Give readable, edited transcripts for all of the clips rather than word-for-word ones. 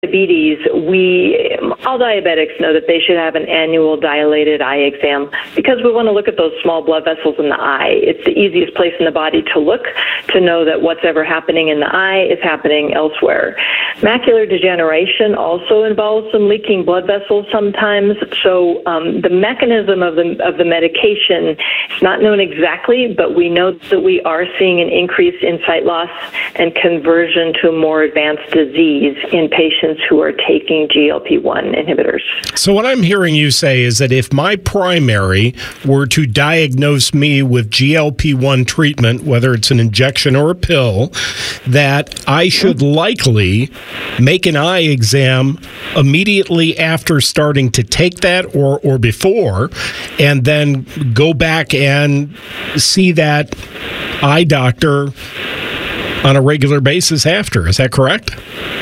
diabetes, all diabetics know that they should have an annual dilated eye exam because we want to look at those small blood vessels in the eye. It's the easiest place in the body to look to know that what's ever happening in the eye is happening elsewhere. Macular degeneration also involves some leaking blood vessels sometimes. So the mechanism of the medication is not known exactly, but we know that we are seeing an increase in sight loss and conversion to a more advanced disease in patients who are taking GLP-1 inhibitors. So what I'm hearing you say is that if my primary were to diagnose me with GLP-1 treatment, whether it's an injection or a pill, that I should likely make an eye exam immediately after starting to take that or before, and then go back and see that eye doctor on a regular basis after. Is that correct?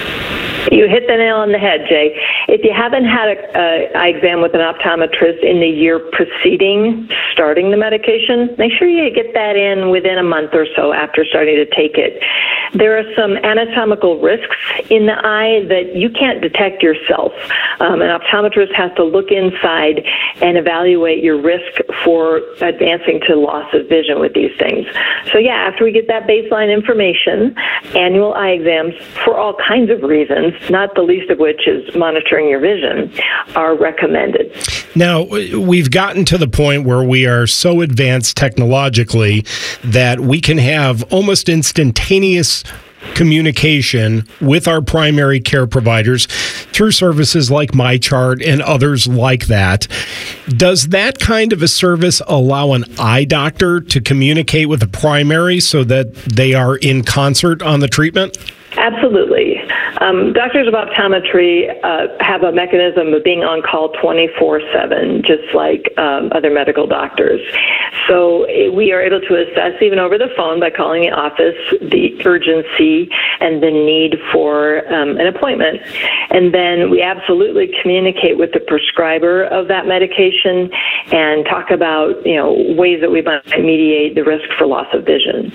You hit the nail on the head, Jay. If you haven't had an eye exam with an optometrist in the year preceding starting the medication, make sure you get that in within a month or so after starting to take it. There are some anatomical risks in the eye that you can't detect yourself. An optometrist has to look inside and evaluate your risk for advancing to loss of vision with these things. So yeah, after we get that baseline information, annual eye exams for all kinds of reasons, not the least of which is monitoring your vision, are recommended. Now, we've gotten to the point where we are so advanced technologically that we can have almost instantaneous communication with our primary care providers through services like MyChart and others like that. Does that kind of a service allow an eye doctor to communicate with a primary so that they are in concert on the treatment? Absolutely. Doctors of optometry have a mechanism of being on call 24/7, just like other medical doctors. So we are able to assess, even over the phone by calling the office, the urgency and the need for an appointment. And then we absolutely communicate with the prescriber of that medication and talk about, ways that we might mediate the risk for loss of vision.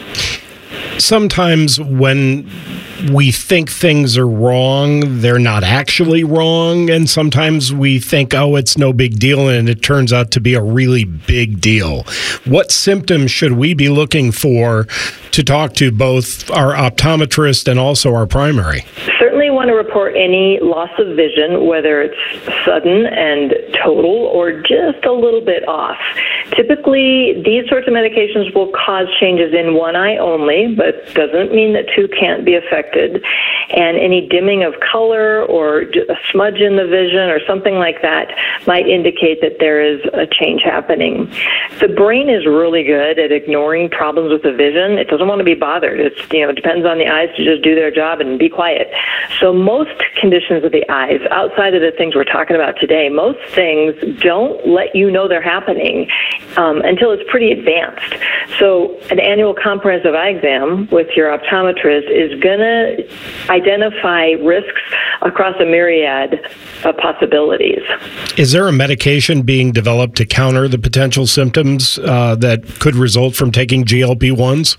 Sometimes when we think things are wrong, they're not actually wrong. And sometimes we think, oh, it's no big deal. And it turns out to be a really big deal. What symptoms should we be looking for to talk to both our optometrist and also our primary? Certainly want to report any loss of vision, whether it's sudden and total or just a little bit off. Typically, these sorts of medications will cause changes in one eye only, but doesn't mean that two can't be affected. And any dimming of color or a smudge in the vision or something like that might indicate that there is a change happening. The brain is really good at ignoring problems with the vision. It doesn't want to be bothered. It depends on the eyes to just do their job and be quiet. So most conditions of the eyes, outside of the things we're talking about today, most things don't let you know they're happening until it's pretty advanced. So an annual comprehensive eye exam with your optometrist is going to identify risks across a myriad of possibilities. Is there a medication being developed to counter the potential symptoms that could result from taking GLP-1s?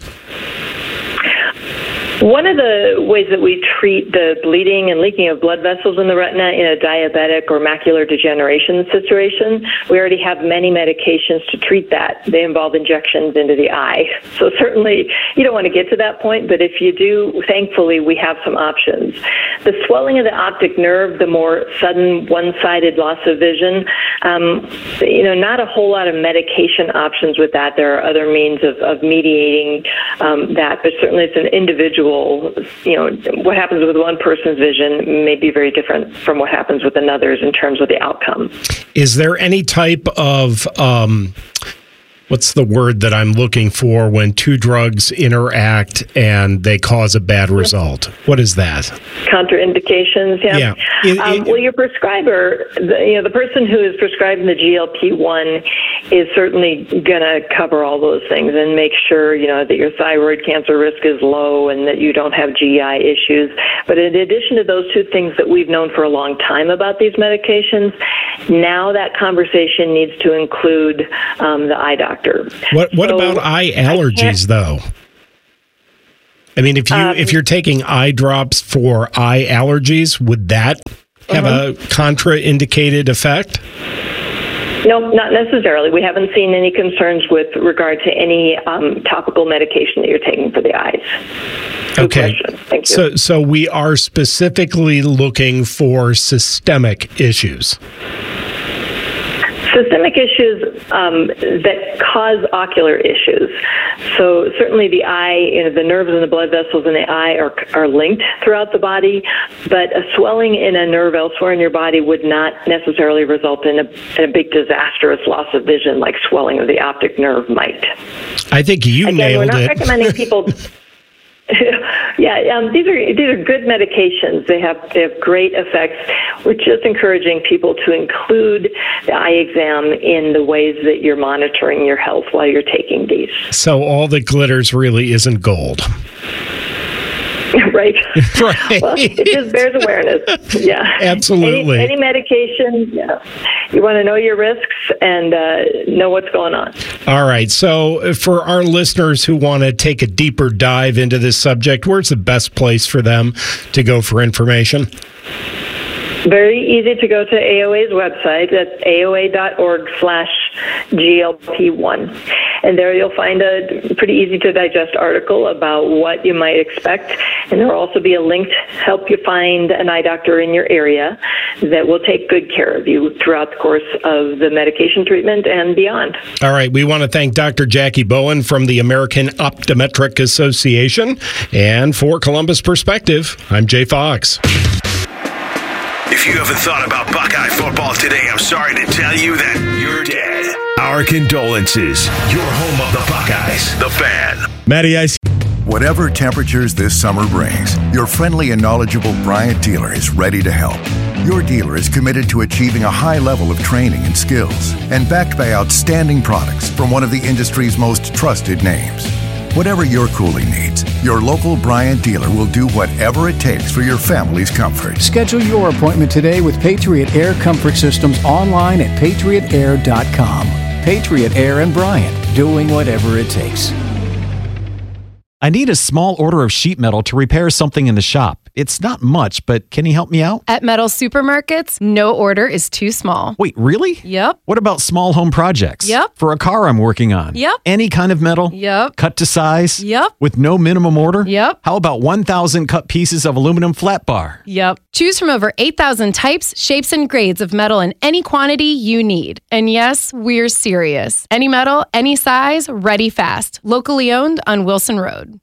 One of the ways that we treat the bleeding and leaking of blood vessels in the retina in a diabetic or macular degeneration situation, we already have many medications to treat that. They involve injections into the eye. So certainly you don't want to get to that point, but if you do, thankfully we have some options. The swelling of the optic nerve, the more sudden one-sided loss of vision, not a whole lot of medication options with that. There are other means of mediating that, but certainly it's an individual. What happens with one person's vision may be very different from what happens with another's in terms of the outcome. Is there any type of what's the word that I'm looking for when two drugs interact and they cause a bad result? What is that? Contraindications, yeah. Well, your prescriber, the person who is prescribing the GLP-1 is certainly going to cover all those things and make sure, that your thyroid cancer risk is low and that you don't have GI issues. But in addition to those two things that we've known for a long time about these medications, now that conversation needs to include the eye doctor. What about eye allergies, though? I mean, if you're taking eye drops for eye allergies, would that have a contraindicated effect? No, not necessarily. We haven't seen any concerns with regard to any topical medication that you're taking for the eyes. Good question. Thank you. So we are specifically looking for systemic issues. Systemic issues that cause ocular issues. So certainly the eye, the nerves and the blood vessels in the eye are linked throughout the body, but a swelling in a nerve elsewhere in your body would not necessarily result in a big disastrous loss of vision like swelling of the optic nerve might. I think you nailed it. We're not recommending people... these are good medications. They have great effects. We're just encouraging people to include the eye exam in the ways that you're monitoring your health while you're taking these. So all that glitters really isn't gold. Right. Well, it just bears awareness. Yeah. Absolutely. Any medication, you want to know your risks and know what's going on. All right. So for our listeners who want to take a deeper dive into this subject, where's the best place for them to go for information? Very easy to go to AOA's website. That's aoa.org/GLP1. And there you'll find a pretty easy to digest article about what you might expect. And there will also be a link to help you find an eye doctor in your area that will take good care of you throughout the course of the medication treatment and beyond. All right. We want to thank Dr. Jackie Bowen from the American Optometric Association. And for Columbus Perspective, I'm Jay Fox. If you haven't thought about Buckeye football today, I'm sorry to tell you that you're dead. Our condolences. Your home of the Buckeyes, The Fan. Matty Ice. Whatever temperatures this summer brings, your friendly and knowledgeable Bryant dealer is ready to help. Your dealer is committed to achieving a high level of training and skills and backed by outstanding products from one of the industry's most trusted names. Whatever your cooling needs, your local Bryant dealer will do whatever it takes for your family's comfort. Schedule your appointment today with Patriot Air Comfort Systems online at patriotair.com. Patriot Air and Bryant, doing whatever it takes. I need a small order of sheet metal to repair something in the shop. It's not much, but can you help me out? At Metal Supermarkets, no order is too small. Wait, really? Yep. What about small home projects? Yep. For a car I'm working on? Yep. Any kind of metal? Yep. Cut to size? Yep. With no minimum order? Yep. How about 1,000 cut pieces of aluminum flat bar? Yep. Choose from over 8,000 types, shapes, and grades of metal in any quantity you need. And yes, we're serious. Any metal, any size, ready fast. Locally owned on Wilson Road.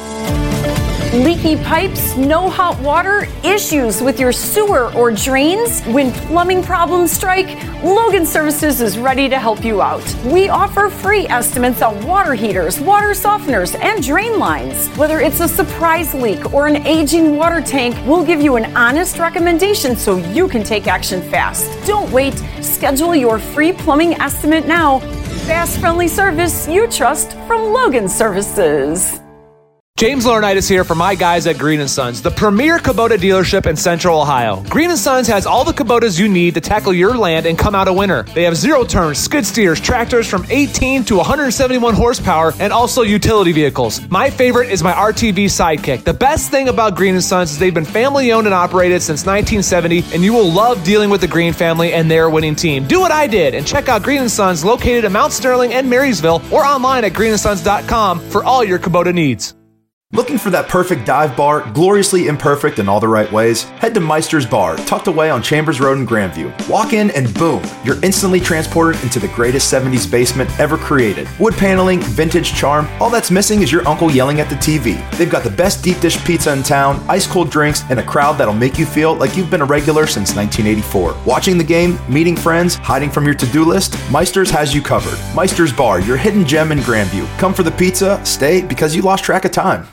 Leaky pipes, no hot water, issues with your sewer or drains? When plumbing problems strike, Logan Services is ready to help you out. We offer free estimates on water heaters, water softeners, and drain lines. Whether it's a surprise leak or an aging water tank, we'll give you an honest recommendation so you can take action fast. Don't wait. Schedule your free plumbing estimate now. Fast, friendly service you trust from Logan Services. James Laurinaitis here for my guys at Green & Sons, the premier Kubota dealership in Central Ohio. Green & Sons has all the Kubotas you need to tackle your land and come out a winner. They have zero-turn skid steers, tractors from 18 to 171 horsepower, and also utility vehicles. My favorite is my RTV Sidekick. The best thing about Green & Sons is they've been family-owned and operated since 1970, and you will love dealing with the Green family and their winning team. Do what I did and check out Green & Sons located in Mount Sterling and Marysville or online at greenandsons.com for all your Kubota needs. Looking for that perfect dive bar, gloriously imperfect in all the right ways? Head to Meister's Bar, tucked away on Chambers Road in Grandview. Walk in and boom, you're instantly transported into the greatest 70s basement ever created. Wood paneling, vintage charm, all that's missing is your uncle yelling at the TV. They've got the best deep dish pizza in town, ice cold drinks, and a crowd that'll make you feel like you've been a regular since 1984. Watching the game, meeting friends, hiding from your to-do list, Meister's has you covered. Meister's Bar, your hidden gem in Grandview. Come for the pizza, stay because you lost track of time.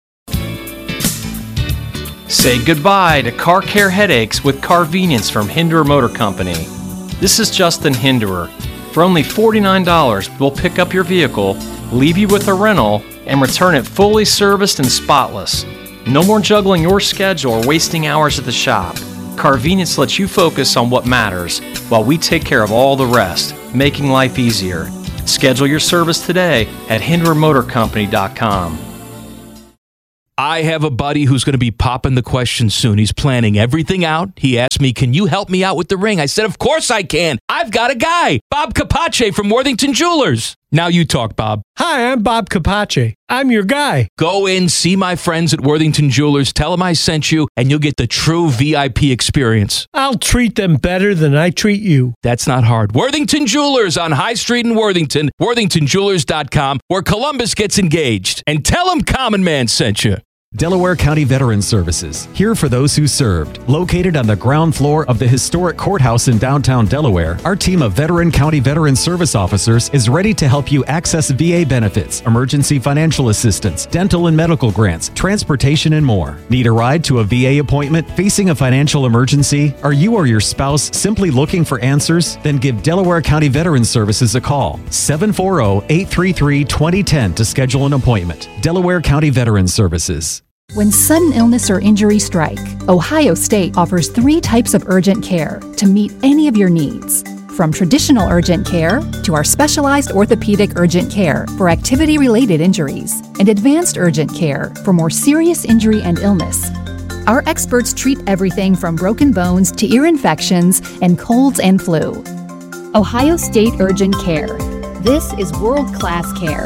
Say goodbye to car care headaches with Carvenience from Hinderer Motor Company. This is Justin Hinderer. For only $49, we'll pick up your vehicle, leave you with a rental, and return it fully serviced and spotless. No more juggling your schedule or wasting hours at the shop. Carvenience lets you focus on what matters while we take care of all the rest, making life easier. Schedule your service today at HindererMotorCompany.com. I have a buddy who's going to be popping the question soon. He's planning everything out. He asked me, can you help me out with the ring? I said, of course I can. I've got a guy, Bob Capace from Worthington Jewelers. Now you talk, Bob. Hi, I'm Bob Capace. I'm your guy. Go in, see my friends at Worthington Jewelers, tell them I sent you, and you'll get the true VIP experience. I'll treat them better than I treat you. That's not hard. Worthington Jewelers on High Street in Worthington, worthingtonjewelers.com, where Columbus gets engaged. And tell them Common Man sent you. Delaware County Veterans Services, here for those who served. Located on the ground floor of the historic courthouse in downtown Delaware, our team of veteran county veteran service officers is ready to help you access VA benefits, emergency financial assistance, dental and medical grants, transportation, and more. Need a ride to a VA appointment? Facing a financial emergency? Are you or your spouse simply looking for answers? Then give Delaware County Veterans Services a call. 740-833-2010 to schedule an appointment. Delaware County Veterans Services. When sudden illness or injury strike, Ohio State offers 3 types of urgent care to meet any of your needs. From traditional urgent care to our specialized orthopedic urgent care for activity-related injuries and advanced urgent care for more serious injury and illness. Our experts treat everything from broken bones to ear infections and colds and flu. Ohio State Urgent Care. This is world-class care.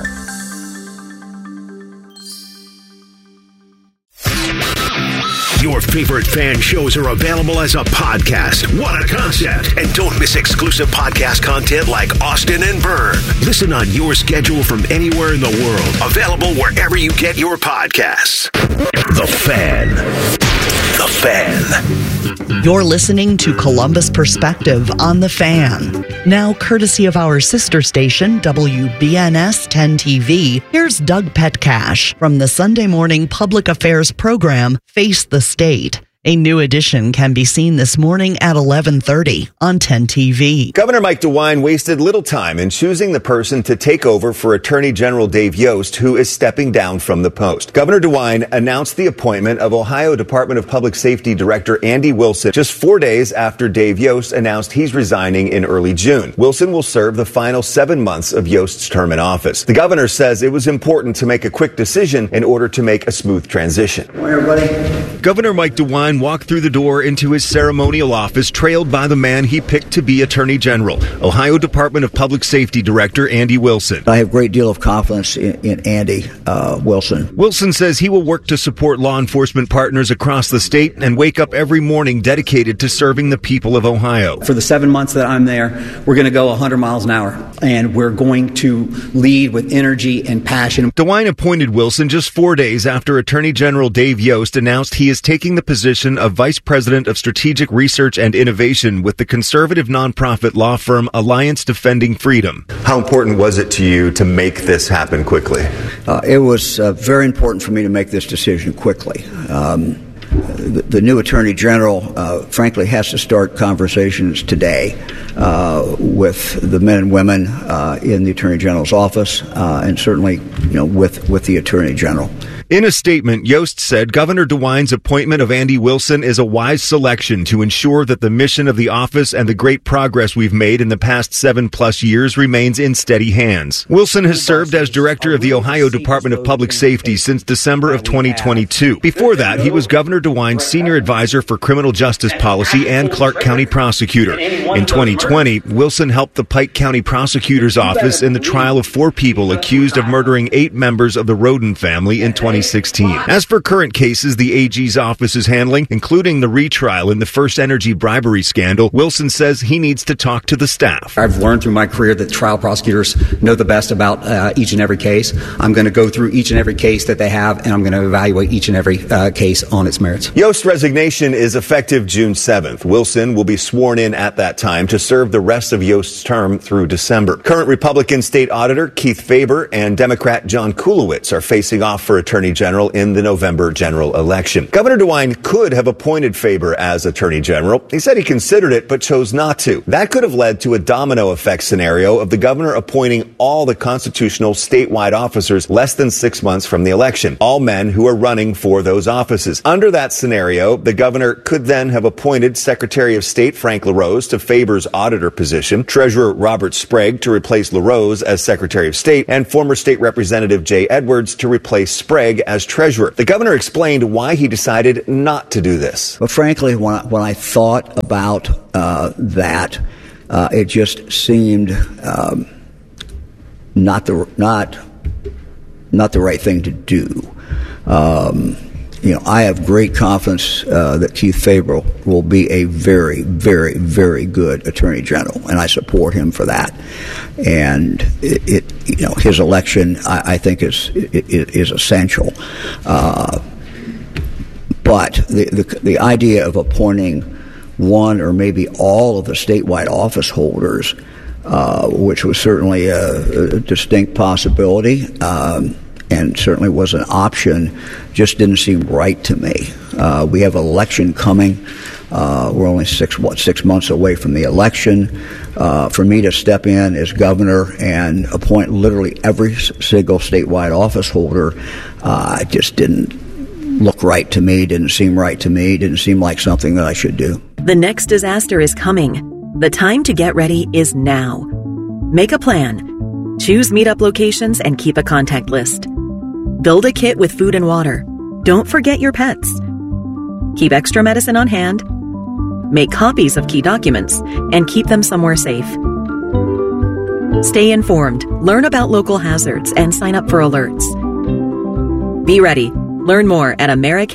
Your favorite fan shows are available as a podcast. What a concept. And don't miss exclusive podcast content like Austin and Byrne. Listen on your schedule from anywhere in the world. Available wherever you get your podcasts. The Fan. The Fan. You're listening to Columbus Perspective on The Fan. Now, courtesy of our sister station, WBNS 10 TV, here's Doug Petcash from the Sunday morning public affairs program, Face the State. A new edition can be seen this morning at 11:30 on 10 TV. Governor Mike DeWine wasted little time in choosing the person to take over for Attorney General Dave Yost, who is stepping down from the post. Governor DeWine announced the appointment of Ohio Department of Public Safety Director Andy Wilson just 4 days after Dave Yost announced he's resigning in early June. Wilson will serve the final 7 months of Yost's term in office. The governor says it was important to make a quick decision in order to make a smooth transition. Morning, everybody. Governor Mike DeWine walked through the door into his ceremonial office, trailed by the man he picked to be Attorney General, Ohio Department of Public Safety Director Andy Wilson. I have a great deal of confidence in Andy Wilson. Wilson says he will work to support law enforcement partners across the state and wake up every morning dedicated to serving the people of Ohio. For the 7 months that I'm there, we're going to go 100 miles an hour, and we're going to lead with energy and passion. DeWine appointed Wilson just 4 days after Attorney General Dave Yost announced he is taking the position of Vice President of Strategic Research and Innovation with the conservative nonprofit law firm Alliance Defending Freedom. How important was it to you to make this happen quickly? It was very important for me to make this decision quickly. The new Attorney General, frankly, has to start conversations today with the men and women in the Attorney General's office, and certainly, with the Attorney General. In a statement, Yost said Governor DeWine's appointment of Andy Wilson is a wise selection to ensure that the mission of the office and the great progress we've made in the past 7+ years remains in steady hands. Wilson has served as director of the Ohio Department of Public Safety since December of 2022. Before that, he was Governor DeWine's senior advisor for criminal justice policy and Clark County prosecutor. In 2020, Wilson helped the Pike County prosecutor's office in the trial of 4 people accused of murdering 8 members of the Roden family in 2016. As for current cases the AG's office is handling, including the retrial in the First Energy bribery scandal, Wilson says he needs to talk to the staff. I've learned through my career that trial prosecutors know the best about each and every case. I'm going to go through each and every case that they have, and I'm going to evaluate each and every case on its merits. Yost's resignation is effective June 7th. Wilson will be sworn in at that time to serve the rest of Yost's term through December. Current Republican State Auditor Keith Faber and Democrat John Kulowitz are facing off for Attorney General in the November general election. Governor DeWine could have appointed Faber as Attorney General. He said he considered it but chose not to. That could have led to a domino effect scenario of the governor appointing all the constitutional statewide officers less than 6 months from the election, all men who are running for those offices. Under that scenario, the governor could then have appointed Secretary of State Frank LaRose to Faber's auditor position, Treasurer Robert Sprague to replace LaRose as Secretary of State, and former State Representative Jay Edwards to replace Sprague Craig as treasurer. The governor explained why he decided not to do this. But frankly, when I thought about that, it just seemed not the right thing to do. I have great confidence that Keith Faber will be a very, very, very good Attorney General, and I support him for that. And his election, I think, is essential. But the idea of appointing one or maybe all of the statewide office holders, which was certainly a distinct possibility, and certainly was an option, just didn't seem right to me. We have an election coming. We're only 6 months away from the election. For me to step in as governor and appoint literally every single statewide office holder, just didn't look right to me, didn't seem right to me, didn't seem like something that I should do. The next disaster is coming. The time to get ready is now. Make a plan. Choose meetup locations and keep a contact list. Build a kit with food and water. Don't forget your pets. Keep extra medicine on hand. Make copies of key documents and keep them somewhere safe. Stay informed, learn about local hazards, and sign up for alerts. Be ready. Learn more at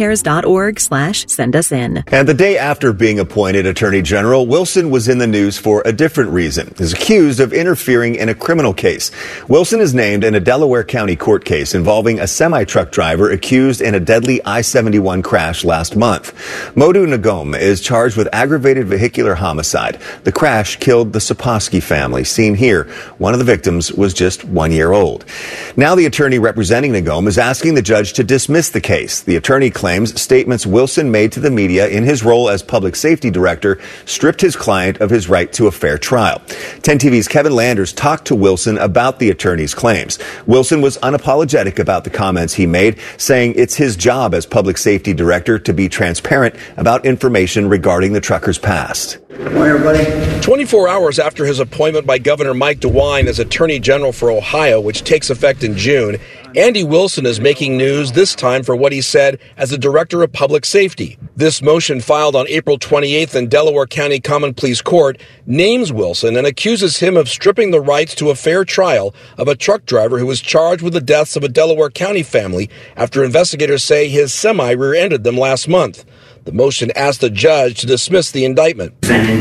americares.org/send-us-in. And the day after being appointed Attorney General, Wilson was in the news for a different reason. He's accused of interfering in a criminal case. Wilson is named in a Delaware County court case involving a semi-truck driver accused in a deadly I-71 crash last month. Modu Nagom is charged with aggravated vehicular homicide. The crash killed the Saposky family, seen here. One of the victims was just 1 year old. Now the attorney representing Nagom is asking the judge to dismiss the case. The attorney claims statements Wilson made to the media in his role as public safety director stripped his client of his right to a fair trial. 10 TV's Kevin Landers talked to Wilson about the attorney's claims. Wilson was unapologetic about the comments he made, saying it's his job as public safety director to be transparent about information regarding the trucker's past. Good morning, everybody. 24 hours after his appointment by Governor Mike DeWine as Attorney General for Ohio, which takes effect in June, Andy Wilson is making news this time for what he said as the Director of Public Safety. This motion, filed on April 28th in Delaware County Common Pleas Court, names Wilson and accuses him of stripping the rights to a fair trial of a truck driver who was charged with the deaths of a Delaware County family after investigators say his semi rear-ended them last month. The motion asked the judge to dismiss the indictment.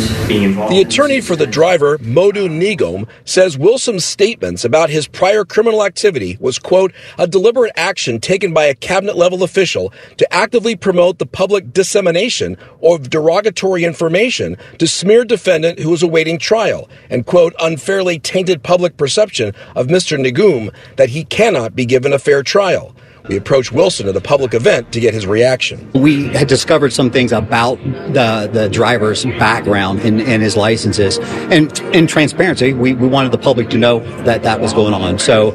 The attorney for the driver, Modu Nagom, says Wilson's statements about his prior criminal activity was, quote, a deliberate action taken by a cabinet-level official to actively promote the public dissemination of derogatory information to smear defendant who was awaiting trial, and, quote, unfairly tainted public perception of Mr. Nagom that he cannot be given a fair trial. We approached Wilson at a public event to get his reaction. We had discovered some things about the driver's background and his licenses. And in transparency, we wanted the public to know that was going on. So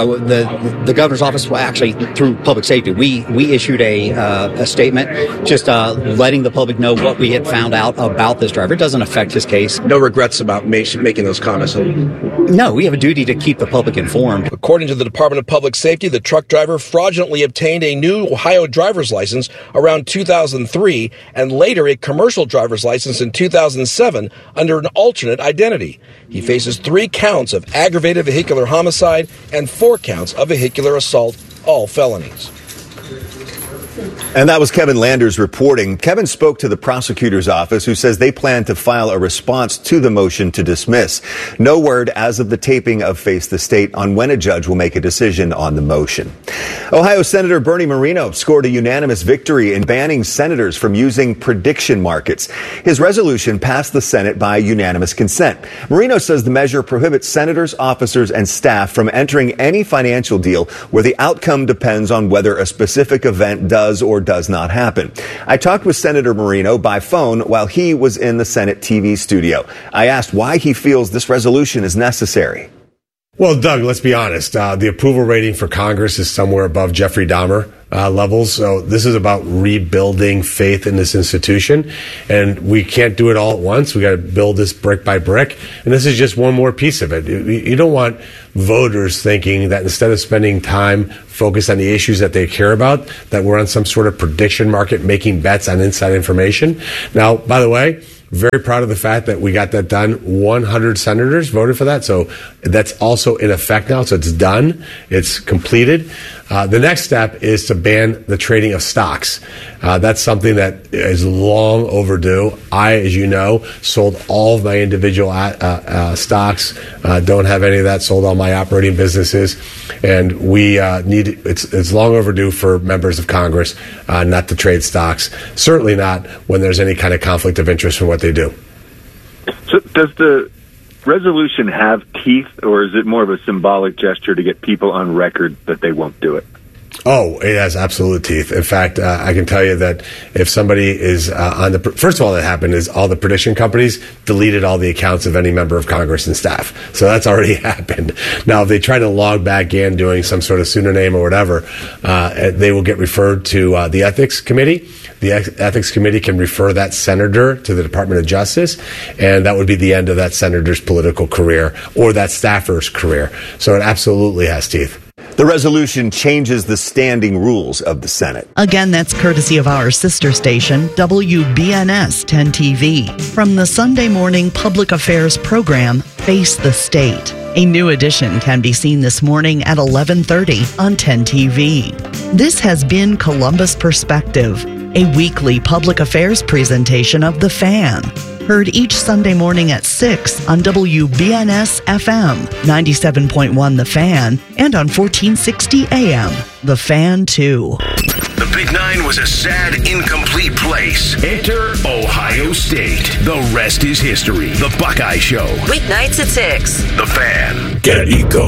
the governor's office, actually through public safety, we issued a statement just letting the public know what we had found out about this driver. It doesn't affect his case. No regrets about making those comments? No, we have a duty to keep the public informed. According to the Department of Public Safety, the truck driver fraudulently obtained a new Ohio driver's license around 2003 and later a commercial driver's license in 2007 under an alternate identity. He faces 3 counts of aggravated vehicular homicide and 4 counts of vehicular assault, all felonies. And that was Kevin Landers reporting. Kevin spoke to the prosecutor's office, who says they plan to file a response to the motion to dismiss. No word as of the taping of Face the State on when a judge will make a decision on the motion. Ohio Senator Bernie Moreno scored a unanimous victory in banning senators from using prediction markets. His resolution passed the Senate by unanimous consent. Moreno says the measure prohibits senators, officers, and staff from entering any financial deal where the outcome depends on whether a specific event does or does not happen. I talked with Senator Moreno by phone while he was in the Senate TV studio. I asked why he feels this resolution is necessary. Well, Doug, let's be honest. The approval rating for Congress is somewhere above Jeffrey Dahmer levels. So this is about rebuilding faith in this institution. And we can't do it all at once. We got to build this brick by brick. And this is just one more piece of it. You don't want voters thinking that instead of spending time focused on the issues that they care about, that we're on some sort of prediction market making bets on inside information. Now, by the way, very proud of the fact that we got that done. 100 senators voted for that. So that's also in effect now. So it's done. It's completed. The next step is to ban the trading of stocks. That's something that is long overdue. I, as you know, sold all of my individual stocks. Don't have any of that. Sold all my operating businesses. And we it's long overdue for members of Congress not to trade stocks. Certainly not when there's any kind of conflict of interest in what they do. So does the resolution have teeth, or is it more of a symbolic gesture to get people on record that they won't do it? Oh, it has absolute teeth. In fact, I can tell you that if somebody is on the... First of all, that happened is all the prediction companies deleted all the accounts of any member of Congress and staff. So that's already happened. Now, if they try to log back in doing some sort of pseudonym or whatever, they will get referred to the Ethics Committee. The Ethics Committee can refer that senator to the Department of Justice, and that would be the end of that senator's political career or that staffer's career. So it absolutely has teeth. The resolution changes the standing rules of the Senate. Again, that's courtesy of our sister station, WBNS 10 TV. From the Sunday morning public affairs program, Face the State. A new edition can be seen this morning at 11:30 on 10 TV. This has been Columbus Perspective, a weekly public affairs presentation of The Fan. Heard each Sunday morning at 6 on WBNS FM, 97.1 The Fan, and on 1460 AM, The Fan 2. The Big Nine was a sad, incomplete place. Enter Ohio State. The rest is history. The Buckeye Show. Weeknights at 6. The Fan. Get Eco.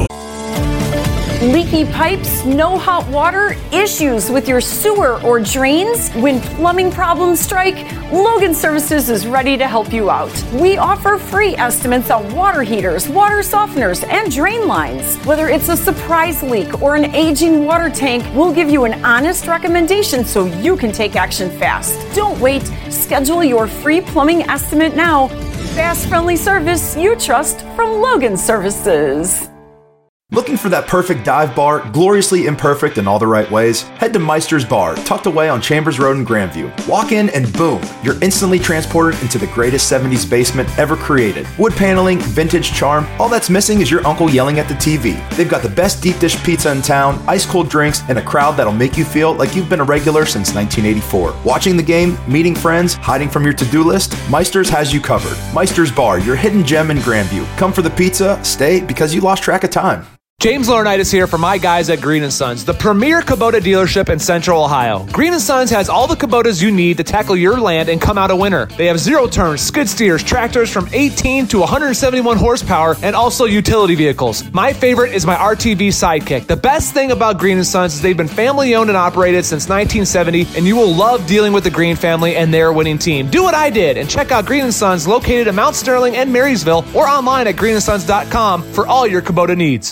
Leaky pipes, no hot water, issues with your sewer or drains? When plumbing problems strike, Logan Services is ready to help you out. We offer free estimates on water heaters, water softeners, and drain lines. Whether it's a surprise leak or an aging water tank, we'll give you an honest recommendation so you can take action fast. Don't wait. Schedule your free plumbing estimate now. Fast, friendly service you trust from Logan Services. Looking for that perfect dive bar, gloriously imperfect in all the right ways? Head to Meister's Bar, tucked away on Chambers Road in Grandview. Walk in and boom, you're instantly transported into the greatest 70s basement ever created. Wood paneling, vintage charm, all that's missing is your uncle yelling at the TV. They've got the best deep dish pizza in town, ice cold drinks, and a crowd that'll make you feel like you've been a regular since 1984. Watching the game, meeting friends, hiding from your to-do list, Meister's has you covered. Meister's Bar, your hidden gem in Grandview. Come for the pizza, stay because you lost track of time. James Laurinaitis here for my guys at Green & Sons, the premier Kubota dealership in Central Ohio. Green & Sons has all the Kubotas you need to tackle your land and come out a winner. They have zero-turn skid steers, tractors from 18 to 171 horsepower, and also utility vehicles. My favorite is my RTV Sidekick. The best thing about Green & Sons is they've been family-owned and operated since 1970, and you will love dealing with the Green family and their winning team. Do what I did and check out Green & Sons located in Mount Sterling and Marysville or online at greenandsons.com for all your Kubota needs.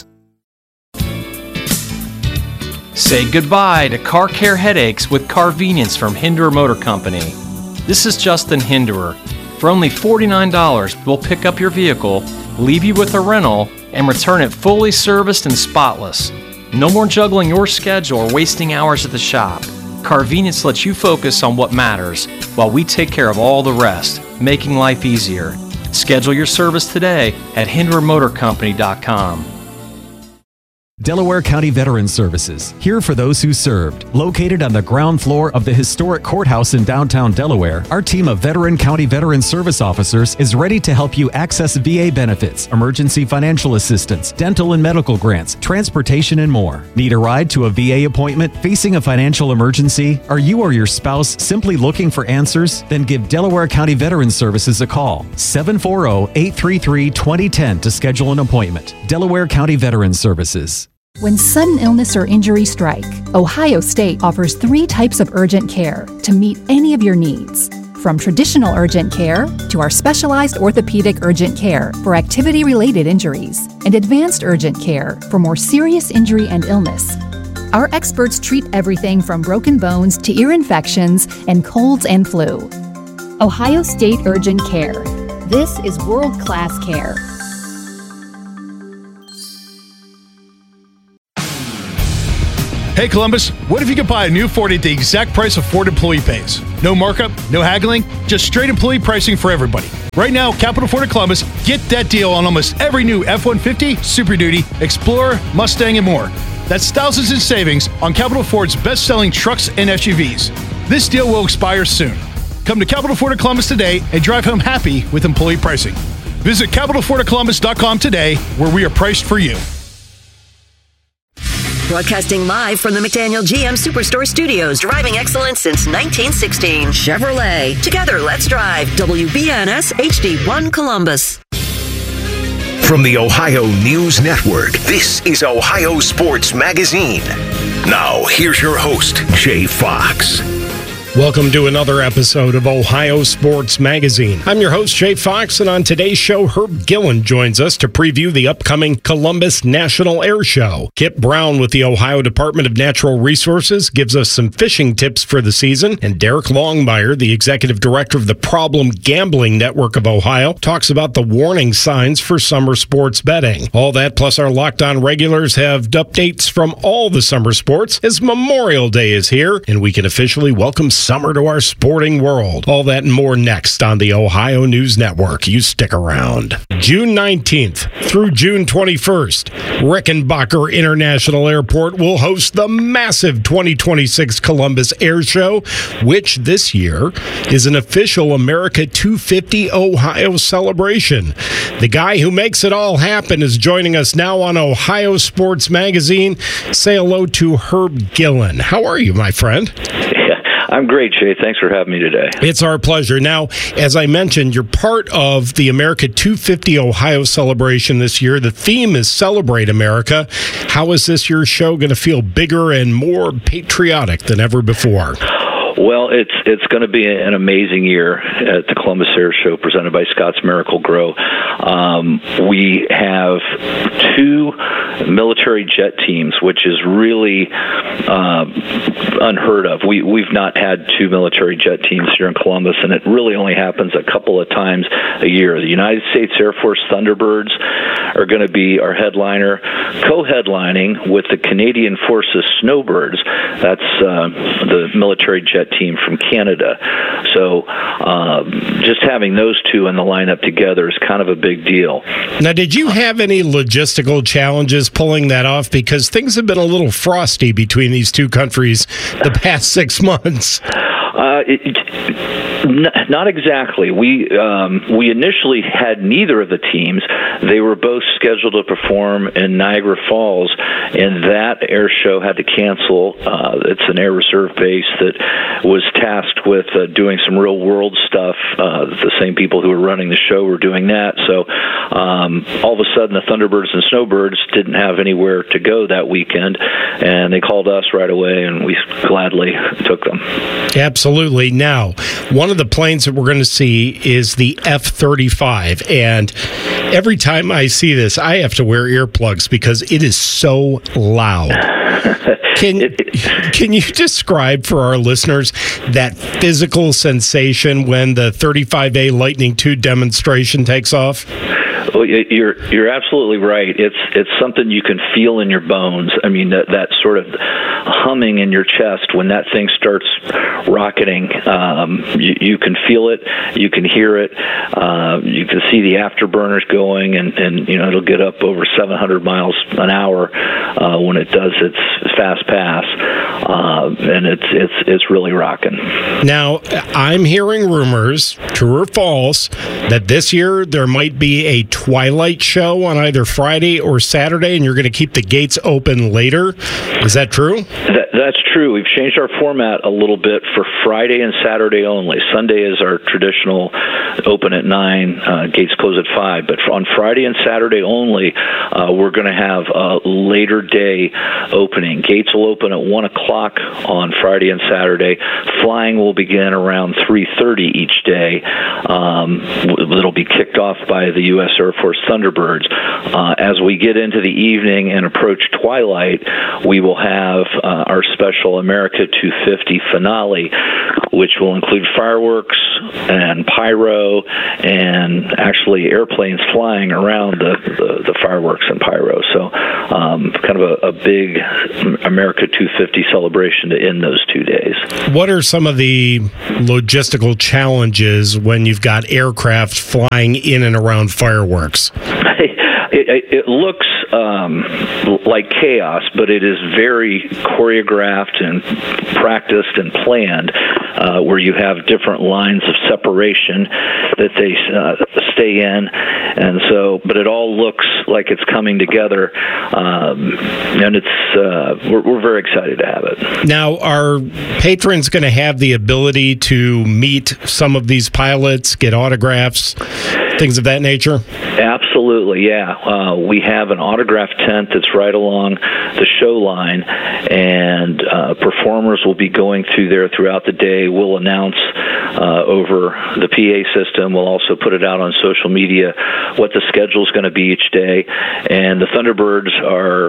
Say goodbye to car care headaches with Carvenience from Hinderer Motor Company. This is Justin Hinderer. For only $49, we'll pick up your vehicle, leave you with a rental, and return it fully serviced and spotless. No more juggling your schedule or wasting hours at the shop. Carvenience lets you focus on what matters while we take care of all the rest, making life easier. Schedule your service today at HindererMotorCompany.com. Delaware County Veterans Services, here for those who served. Located on the ground floor of the historic courthouse in downtown Delaware, our team of veteran county veteran service officers is ready to help you access VA benefits, emergency financial assistance, dental and medical grants, transportation, and more. Need a ride to a VA appointment? Facing a financial emergency? Are you or your spouse simply looking for answers? Then give Delaware County Veterans Services a call. 740-833-2010 to schedule an appointment. Delaware County Veterans Services. When sudden illness or injury strike, Ohio State offers 3 types of urgent care to meet any of your needs. From traditional urgent care to our specialized orthopedic urgent care for activity-related injuries and advanced urgent care for more serious injury and illness. Our experts treat everything from broken bones to ear infections and colds and flu. Ohio State Urgent Care. This is world-class care. Hey Columbus, what if you could buy a new Ford at the exact price of Ford employee pays? No markup, no haggling, just straight employee pricing for everybody. Right now, Capital Ford of Columbus, get that deal on almost every new F-150, Super Duty, Explorer, Mustang, and more. That's thousands in savings on Capital Ford's best-selling trucks and SUVs. This deal will expire soon. Come to Capital Ford of Columbus today and drive home happy with employee pricing. Visit CapitalFordofColumbus.com today, where we are priced for you. Broadcasting live from the McDaniel GM Superstore Studios, driving excellence since 1916. Chevrolet. Together, let's drive. WBNS HD1 Columbus. From the Ohio News Network, this is Ohio Sports Magazine. Now, here's your host, Jay Fox. Welcome to another episode of Ohio Sports Magazine. I'm your host, Jay Fox, and on today's show, Herb Gillen joins us to preview the upcoming Columbus National Air Show. Kip Brown with the Ohio Department of Natural Resources gives us some fishing tips for the season, and Derek Longmire, the executive director of the Problem Gambling Network of Ohio, talks about the warning signs for summer sports betting. All that plus our Locked On regulars have updates from all the summer sports as Memorial Day is here, and we can officially welcome summer to our sporting world. All that and more next on the Ohio News Network. You stick around. June 19th through June 21st, Rickenbacker International Airport will host the massive 2026 Columbus Air Show, which this year is an official America 250 Ohio celebration. The guy who makes it all happen is joining us now on Ohio Sports Magazine. Say hello to Herb Gillen. How are you, my friend? I'm great, Jay. Thanks for having me today. It's our pleasure. Now, as I mentioned, you're part of the America 250 Ohio celebration this year. The theme is Celebrate America. How is this year's show going to feel bigger and more patriotic than ever before? Well, it's going to be an amazing year at the Columbus Air Show presented by Scott's Miracle-Gro. We have 2 military jet teams, which is really unheard of. We've not had 2 military jet teams here in Columbus, and it really only happens a couple of times a year. The United States Air Force Thunderbirds are going to be our headliner, co-headlining with the Canadian Forces Snowbirds. That's the military jet team from Canada. So just having those 2 in the lineup together is kind of a big deal. Now, did you have any logistical challenges pulling that off? Because things have been a little frosty between these 2 countries the past 6 months. Not exactly. We initially had neither of the teams. They were both scheduled to perform in Niagara Falls, and that air show had to cancel. It's an air reserve base that was tasked with doing some real-world stuff. The same people who were running the show were doing that. So all of a sudden, the Thunderbirds and Snowbirds didn't have anywhere to go that weekend, and they called us right away, and we gladly took them. Absolutely. Now, one of the planes that we're going to see is the F-35, and every time I see this, I have to wear earplugs because it is so loud. Can you describe for our listeners that physical sensation when the 35A Lightning II demonstration takes off? Well, you're absolutely right. It's something you can feel in your bones. I mean, that sort of humming in your chest when that thing starts rocketing. You can feel it. You can hear it. You can see the afterburners going, and you know it'll get up over 700 miles an hour when it does its fast pass, and it's really rocking. Now, I'm hearing rumors, true or false, that this year there might be a twilight show on either Friday or Saturday, and you're going to keep the gates open later. Is that true? That's true. We've changed our format a little bit for Friday and Saturday only. Sunday is our traditional open at 9, gates close at 5. But on Friday and Saturday only, we're going to have a later day opening. Gates will open at 1 o'clock on Friday and Saturday, Flying will begin around 3:30 each day. It'll be kicked off by the U.S. Air Force Thunderbirds. As we get into the evening and approach twilight, we will have our special America 250 finale, which will include fireworks and pyro and actually airplanes flying around the fireworks and pyro. So kind of a big America 250 celebration to end those 2 days. What are some of the logistical challenges when you've got aircraft flying in and around fireworks? It looks like chaos, but it is very choreographed and practiced and planned, where you have different lines of separation that they stay in, and so. But it all looks like it's coming together, and it's we're very excited to have it. Now, are patrons going to have the ability to meet some of these pilots, get autographs, things of that nature? Absolutely, yeah. We have an autograph tent that's right along the show line, and performers will be going through there throughout the day. We'll announce over the PA system. We'll also put it out on social media what the schedule is going to be each day. And the Thunderbirds are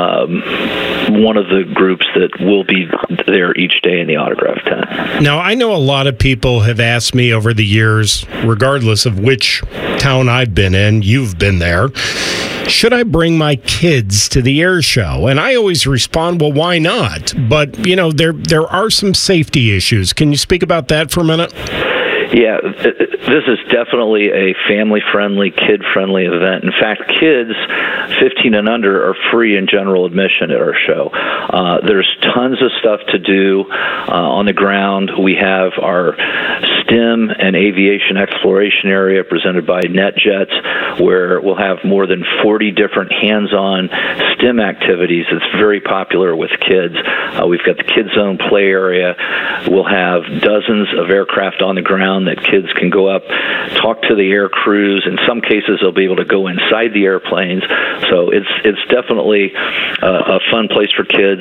one of the groups that will be there each day in the autograph tent. Now, I know a lot of people have asked me over the years, regardless of which town I've been in, you've been there, should I bring my kids to the air show? And I always respond, well, why not? But, you know, there are some safety issues. Can you speak about that for a minute? Yeah, this is definitely a family-friendly, kid-friendly event. In fact, kids 15 and under are free in general admission at our show. There's tons of stuff to do on the ground. We have our STEM and aviation exploration area presented by NetJets, where we'll have more than 40 different hands-on STEM activities. It's very popular with kids. We've got the Kids Zone play area. We'll have dozens of aircraft on the ground that kids can go up, talk to the air crews. In some cases, they'll be able to go inside the airplanes. So it's definitely a fun place for kids.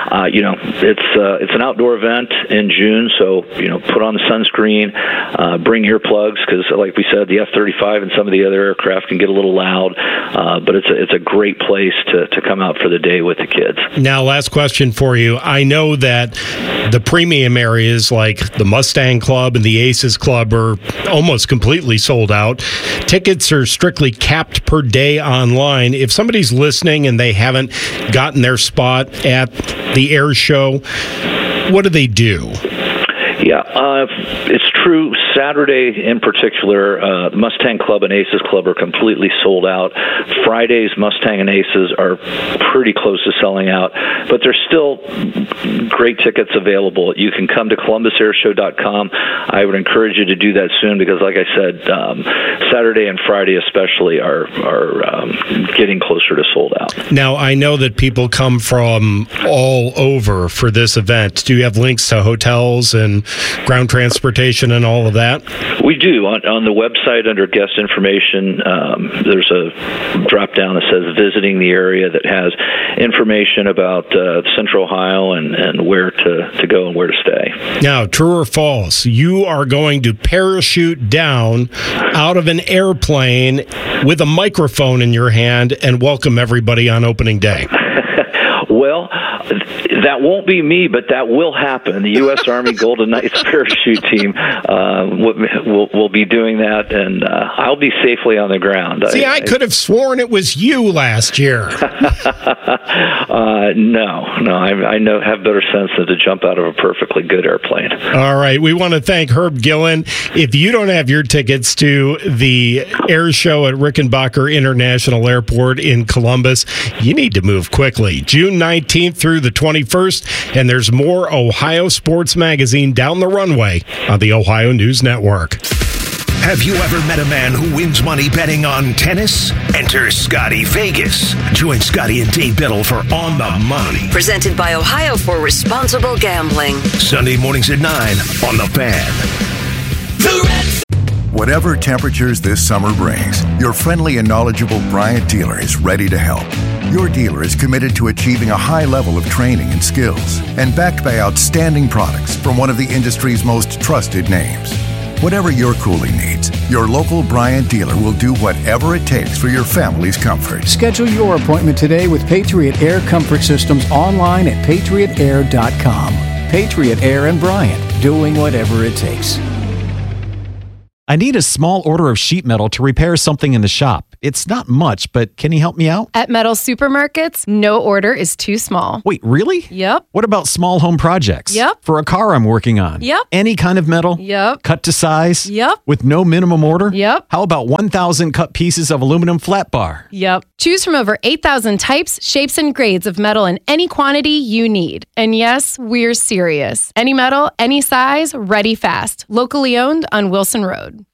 It's an outdoor event in June, so put on the sunscreen, bring earplugs, because like we said, the F-35 and some of the other aircraft can get a little loud. But it's a great place to come out for the day with the kids. Now, last question for you. I know that the premium areas like the Mustang Club and the Aces Club are almost completely sold out. Tickets are strictly capped per day online. If somebody's listening and they haven't gotten their spot at the air show, what do they do? Yeah, it's true. Saturday in particular, the Mustang Club and Aces Club are completely sold out. Fridays, Mustang and Aces are pretty close to selling out, but there's still great tickets available. You can come to ColumbusAirShow.com. I would encourage you to do that soon because, like I said, Saturday and Friday especially are getting closer to sold out. Now, I know that people come from all over for this event. Do you have links to hotels and ground transportation and all of that? We do. On the website under guest information, there's a drop down that says visiting the area that has information about Central Ohio and where to go and where to stay. Now, true or false, you are going to parachute down out of an airplane with a microphone in your hand and welcome everybody on opening day. Well, that won't be me, but that will happen. The U.S. Army Golden Knights parachute team will be doing that, and I'll be safely on the ground. See, I could have sworn it was you last year. No, I have better sense than to jump out of a perfectly good airplane. All right, we want to thank Herb Gillen. If you don't have your tickets to the air show at Rickenbacker International Airport in Columbus, you need to move quickly. June 19th through the 21st, and there's more Ohio Sports Magazine down the runway on the Ohio News Network. Have you ever met a man who wins money betting on tennis? Enter Scotty Vegas. Join Scotty and Dave Biddle for On the Money. Presented by Ohio for Responsible Gambling. Sunday mornings at 9 on The Fan. Whatever temperatures this summer brings, your friendly and knowledgeable Bryant dealer is ready to help. Your dealer is committed to achieving a high level of training and skills and backed by outstanding products from one of the industry's most trusted names. Whatever your cooling needs, your local Bryant dealer will do whatever it takes for your family's comfort. Schedule your appointment today with Patriot Air Comfort Systems online at patriotair.com. Patriot Air and Bryant, doing whatever it takes. I need a small order of sheet metal to repair something in the shop. It's not much, but can you help me out? At Metal Supermarkets, no order is too small. Wait, really? Yep. What about small home projects? Yep. For a car I'm working on? Yep. Any kind of metal? Yep. Cut to size? Yep. With no minimum order? Yep. How about 1,000 cut pieces of aluminum flat bar? Yep. Choose from over 8,000 types, shapes, and grades of metal in any quantity you need. And yes, we're serious. Any metal, any size, ready fast. Locally owned on Wilson Road.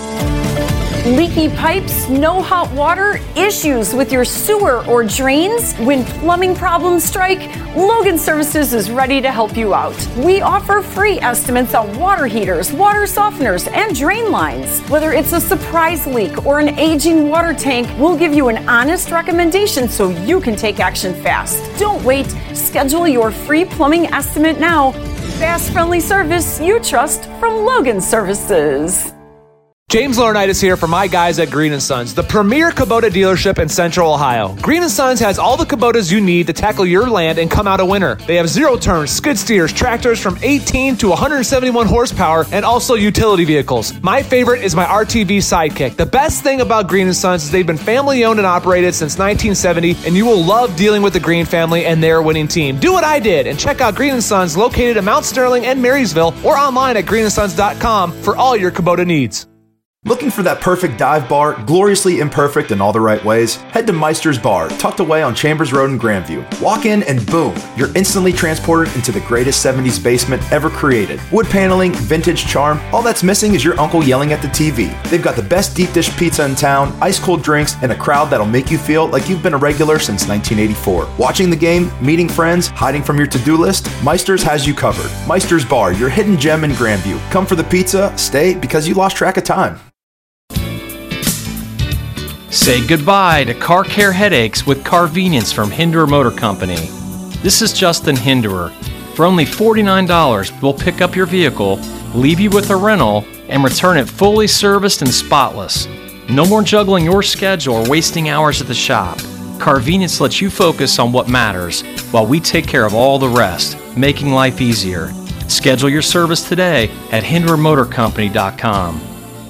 Leaky pipes, no hot water, issues with your sewer or drains? When plumbing problems strike, Logan Services is ready to help you out. We offer free estimates on water heaters, water softeners, and drain lines. Whether it's a surprise leak or an aging water tank, we'll give you an honest recommendation so you can take action fast. Don't wait. Schedule your free plumbing estimate now. Fast, friendly service you trust from Logan Services. James Laurinaitis here for my guys at Green & Sons, the premier Kubota dealership in Central Ohio. Green & Sons has all the Kubotas you need to tackle your land and come out a winner. They have zero-turn skid steers, tractors from 18 to 171 horsepower, and also utility vehicles. My favorite is my RTV Sidekick. The best thing about Green & Sons is they've been family-owned and operated since 1970, and you will love dealing with the Green family and their winning team. Do what I did and check out Green & Sons located in Mount Sterling and Marysville or online at greenandsons.com for all your Kubota needs. Looking for that perfect dive bar, gloriously imperfect in all the right ways? Head to Meister's Bar, tucked away on Chambers Road in Grandview. Walk in and boom, you're instantly transported into the greatest 70s basement ever created. Wood paneling, vintage charm, all that's missing is your uncle yelling at the TV. They've got the best deep dish pizza in town, ice cold drinks, and a crowd that'll make you feel like you've been a regular since 1984. Watching the game, meeting friends, hiding from your to-do list, Meister's has you covered. Meister's Bar, your hidden gem in Grandview. Come for the pizza, stay because you lost track of time. Say goodbye to car care headaches with Carvenience from Hinderer Motor Company. This is Justin Hinderer. For only $49, we'll pick up your vehicle, leave you with a rental, and return it fully serviced and spotless. No more juggling your schedule or wasting hours at the shop. Carvenience lets you focus on what matters, while we take care of all the rest, making life easier. Schedule your service today at HindererMotorCompany.com.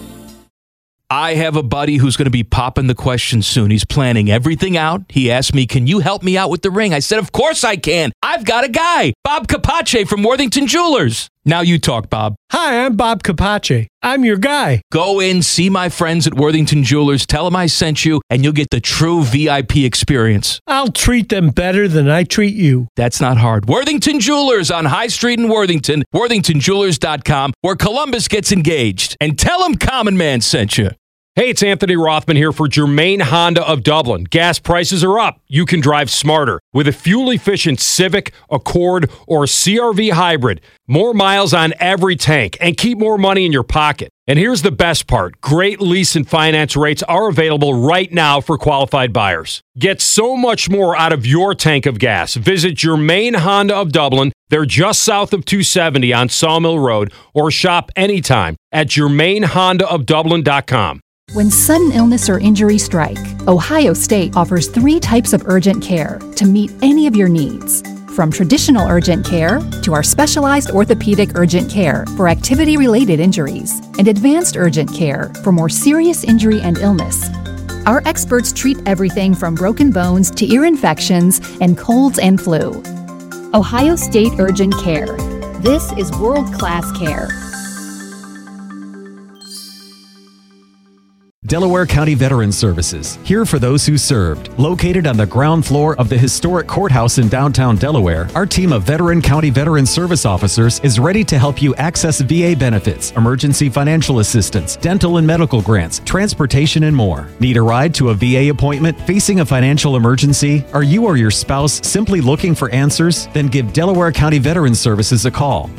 I have a buddy who's going to be popping the question soon. He's planning everything out. He asked me, can you help me out with the ring? I said, of course I can. I've got a guy, Bob Capace from Worthington Jewelers. Now you talk, Bob. Hi, I'm Bob Capace. I'm your guy. Go in, see my friends at Worthington Jewelers, tell them I sent you, and you'll get the true VIP experience. I'll treat them better than I treat you. That's not hard. Worthington Jewelers on High Street in Worthington, worthingtonjewelers.com, where Columbus gets engaged. And tell them Common Man sent you. Hey, it's Anthony Rothman here for Germain Honda of Dublin. Gas prices are up. You can drive smarter with a fuel-efficient Civic, Accord, or CR-V hybrid. More miles on every tank and keep more money in your pocket. And here's the best part. Great lease and finance rates are available right now for qualified buyers. Get so much more out of your tank of gas. Visit Germain Honda of Dublin. They're just south of 270 on Sawmill Road, or shop anytime at GermainHondaofDublin.com. When sudden illness or injury strike, Ohio State offers 3 types of urgent care to meet any of your needs. From traditional urgent care to our specialized orthopedic urgent care for activity-related injuries and advanced urgent care for more serious injury and illness. Our experts treat everything from broken bones to ear infections and colds and flu. Ohio State Urgent Care. This is world-class care. Delaware County Veterans Services, here for those who served. Located on the ground floor of the historic courthouse in downtown Delaware, our team of Veteran County Veterans Service officers is ready to help you access VA benefits, emergency financial assistance, dental and medical grants, transportation, and more. Need a ride to a VA appointment? Facing a financial emergency? Are you or your spouse simply looking for answers? Then give Delaware County Veterans Services a call.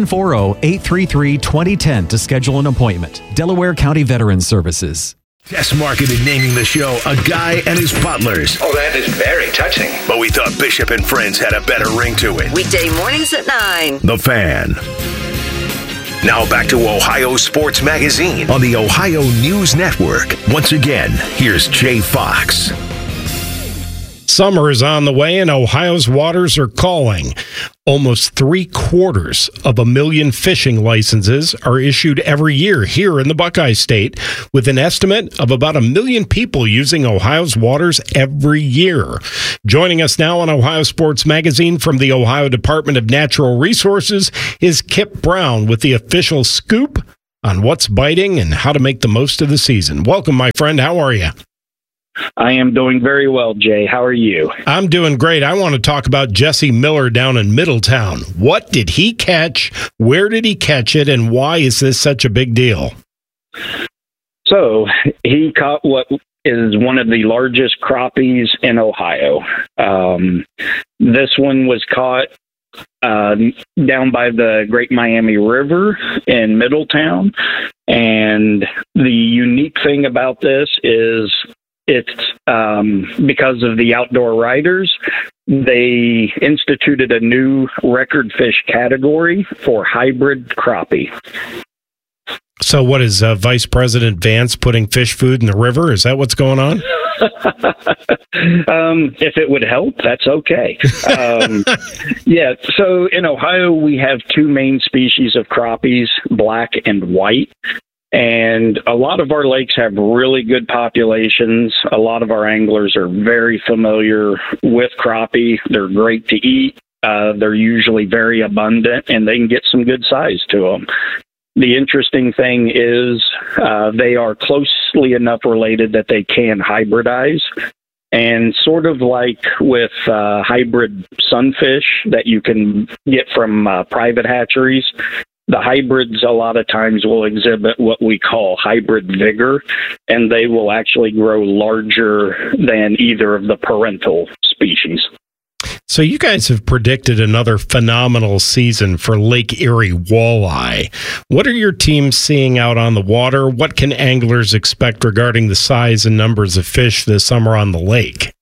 740-833-2010 to schedule an appointment. Delaware County Veterans Services. Test marketed naming the show A Guy and His Butlers. Oh, that is very touching. But we thought Bishop and Friends had a better ring to it. Weekday mornings at 9. The Fan. Now back to Ohio Sports Magazine on the Ohio News Network. Once again, here's Jay Fox. Summer is on the way and Ohio's waters are calling. Almost 750,000 fishing licenses are issued every year here in the Buckeye State, with an estimate of about 1 million people using Ohio's waters every year. Joining us now on Ohio Sports Magazine from the Ohio Department of Natural Resources is Kip Brown with the official scoop on what's biting and how to make the most of the season. Welcome, my friend. How are you? I am doing very well, Jay. How are you? I'm doing great. I want to talk about Jesse Miller down in Middletown. What did he catch? Where did he catch it? And why is this such a big deal? So he caught what is one of the largest crappies in Ohio. This one was caught down by the Great Miami River in Middletown. And the unique thing about this is it's because of the outdoor riders, they instituted a new record fish category for hybrid crappie. So what is Vice President Vance putting fish food in the river? Is that what's going on? If it would help, that's okay. Yeah, so in Ohio, we have two main species of crappies, black and white. And a lot of our lakes have really good populations. A lot of our anglers are very familiar with crappie. They're great to eat. They're usually very abundant, and they can get some good size to them. The interesting thing is they are closely enough related that they can hybridize. And sort of like with hybrid sunfish that you can get from private hatcheries, the hybrids a lot of times will exhibit what we call hybrid vigor, and they will actually grow larger than either of the parental species. So you guys have predicted another phenomenal season for Lake Erie walleye. What are your teams seeing out on the water? What can anglers expect regarding the size and numbers of fish this summer on the lake?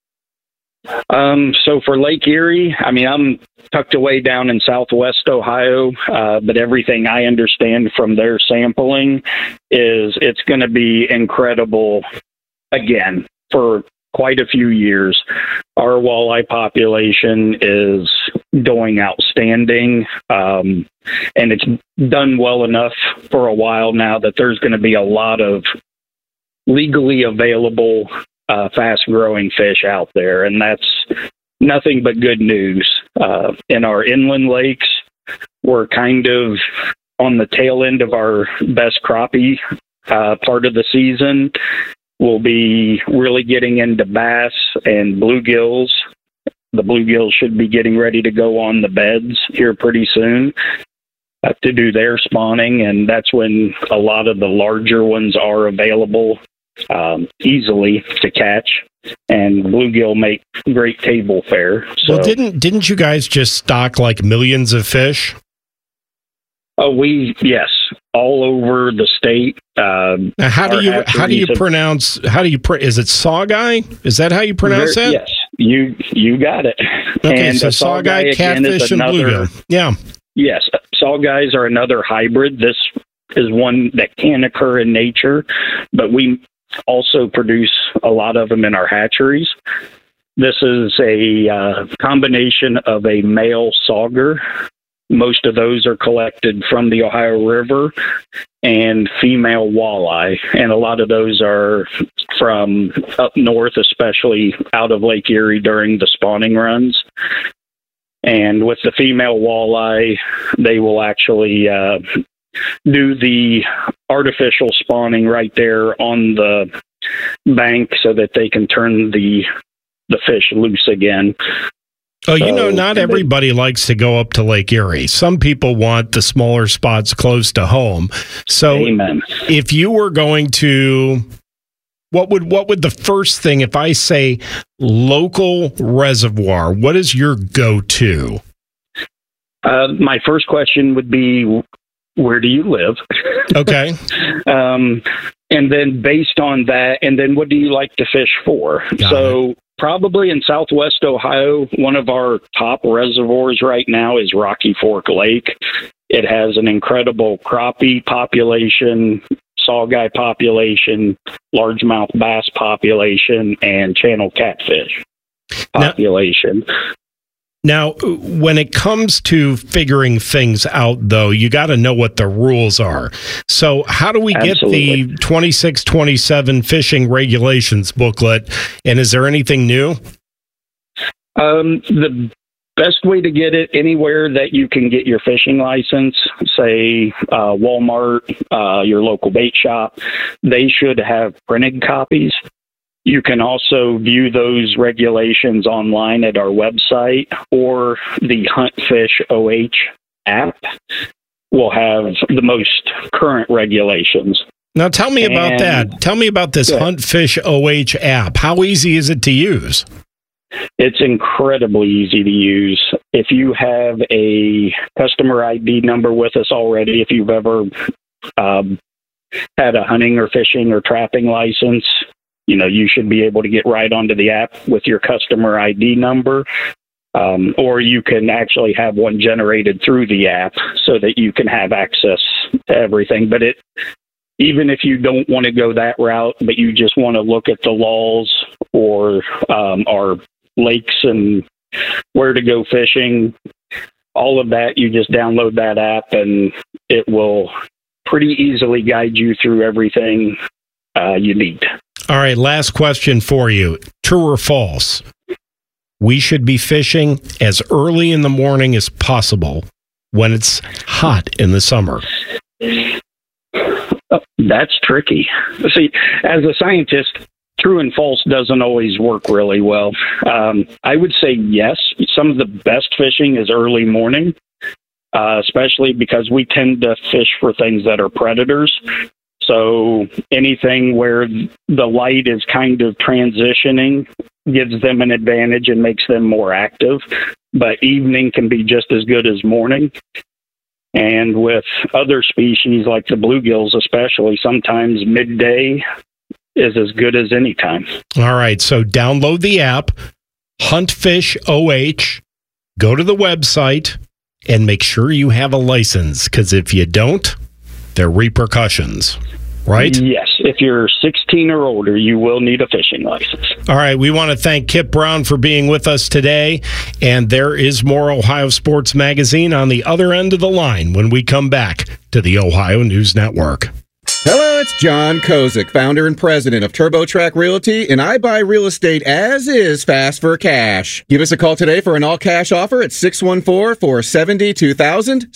So for Lake Erie, I mean, I'm tucked away down in southwest Ohio, but everything I understand from their sampling is it's going to be incredible again for quite a few years. Our walleye population is doing outstanding, and it's done well enough for a while now that there's going to be a lot of legally available fast-growing fish out there, and that's nothing but good news. In our inland lakes, we're kind of on the tail end of our best crappie part of the season. We'll be really getting into bass and bluegills. The bluegills should be getting ready to go on the beds here pretty soon to do their spawning, and that's when a lot of the larger ones are available easily to catch, and bluegill make great table fare. So, well, didn't you guys just stock like millions of fish? Yes, all over the state. How do you pronounce? Is it sawguy? Is that how you pronounce that? Yes, you got it. Okay, and so sawguy, catfish, and bluegill. Yeah. Yes, sawguys are another hybrid. This is one that can occur in nature, but we also produce a lot of them in our hatcheries. This is a combination of a male sauger. Most of those are collected from the Ohio River, and female walleye. And a lot of those are from up north, especially out of Lake Erie during the spawning runs. And with the female walleye, they will actually do the artificial spawning right there on the bank so that they can turn the fish loose again. Oh, not everybody likes to go up to Lake Erie. Some people want the smaller spots close to home. So Amen. If you were going to, what would the first thing, if I say local reservoir, what is your go-to? My first question would be, where do you live? Okay. And then based on that, and then what do you like to fish for? So probably in Southwest Ohio, one of our top reservoirs right now is Rocky Fork Lake. It has an incredible crappie population, saugeye population, largemouth bass population, and channel catfish population. Now, when it comes to figuring things out, though, you got to know what the rules are. So how do we get the 2627 fishing regulations booklet? And is there anything new? The best way to get it anywhere that you can get your fishing license, say Walmart, your local bait shop, they should have printed copies. You can also view those regulations online at our website, or the Huntfish OH app will have the most current regulations. Now tell me about that. Tell me about this Huntfish OH app. How easy is it to use? It's incredibly easy to use. If you have a customer ID number with us already, if you've ever had a hunting or fishing or trapping license, you should be able to get right onto the app with your customer ID number, or you can actually have one generated through the app so that you can have access to everything. But even if you don't want to go that route, but you just want to look at the laws or our lakes and where to go fishing, all of that, you just download that app and it will pretty easily guide you through everything you need. All right, last question for you. True or false? We should be fishing as early in the morning as possible when it's hot in the summer. That's tricky. See, as a scientist, true and false doesn't always work really well. I would say yes. Some of the best fishing is early morning, especially because we tend to fish for things that are predators. So anything where the light is kind of transitioning gives them an advantage and makes them more active. But evening can be just as good as morning. And with other species like the bluegills especially, sometimes midday is as good as any time. All right, so download the app, Huntfish OH, go to the website, and make sure you have a license, because if you don't, there are repercussions. Right? Yes. If you're 16 or older, you will need a fishing license. All right. We want to thank Kip Brown for being with us today. And there is more Ohio Sports Magazine on the other end of the line when we come back to the Ohio News Network. Hello, it's John Kozik, founder and president of TurboTrack Realty, and I buy real estate as is fast for cash. Give us a call today for an all-cash offer at 614-470-2000,